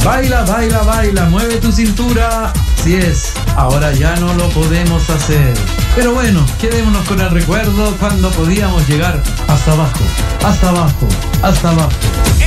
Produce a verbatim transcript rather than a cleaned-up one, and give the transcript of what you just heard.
Baila, baila, baila, mueve tu cintura. Así es, ahora ya no lo podemos hacer. Pero bueno, quedémonos con el recuerdo cuando podíamos llegar hasta abajo, hasta abajo, hasta abajo.